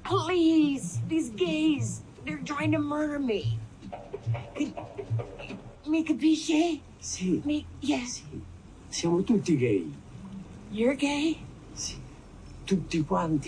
Please, these gays, they're trying to murder me. Mi capisce? Sì. Yes. Sì. Siamo tutti gay. You're gay? Sì. Tutti quanti.